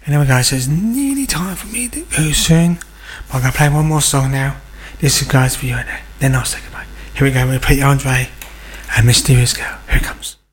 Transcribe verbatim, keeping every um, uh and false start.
Anyway guys, it's nearly time for me to go soon. But I'm going to play one more song now. This is guys for you and then I'll say goodbye. Here we go, we'll play Andre and Mysterious Girl. Here it comes.